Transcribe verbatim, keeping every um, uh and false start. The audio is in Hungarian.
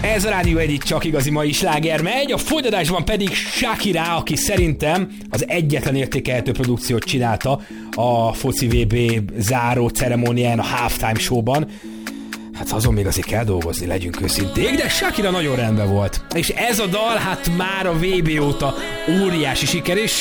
Ez a Rádió egy csak igazi mai sláger megy, a folytatásban pedig Shakira, aki szerintem az egyetlen értékelhető produkciót csinálta a foci vé bé záró ceremónián, a halftime showban. Hát azon még azért kell dolgozni, legyünk őszinték, de Shakira nagyon rendben volt. És ez a dal hát már a vé bé óta óriási siker, és